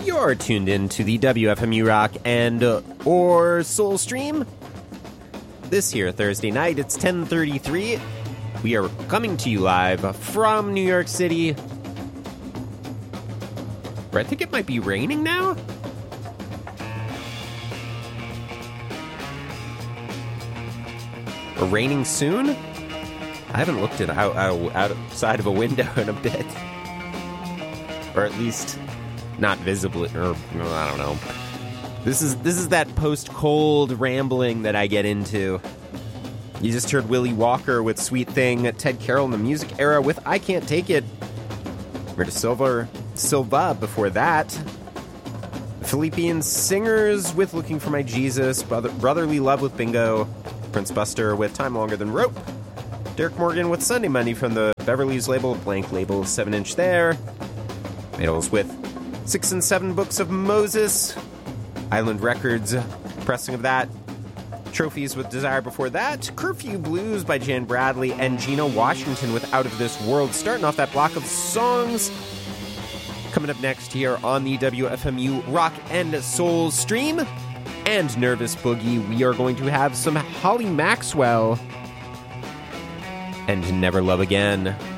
You're tuned in to the WFMU Rock and or Soul Stream. This here Thursday night, it's 10:33. We are coming to you live from New York City. Where I think it might be raining now. Or raining soon? I haven't looked at outside of a window in a bit. Or at least not visibly, or I don't know. This is that post-cold rambling that I get into. You just heard Willie Walker with Sweet Thing, Ted Carroll in the Music Era with I Can't Take It. Rita Silva before that. Philippian Singers with Looking for My Jesus, Brotherly Love with Bingo, Prince Buster with Time Longer Than Rope, Derek Morgan with Sunday Money from the Beverly's label, Blank Label, 7-inch there. Beatles with 6 and 7 Books of Moses, Island Records pressing of that, Trophies with Desire before that, Curfew Blues by Jan Bradley, and Gina Washington with Out of This World, starting off that block of songs. Coming up next here on the WFMU Rock and Soul Stream and Nervous Boogie, we are going to have some Holly Maxwell and Never Love Again.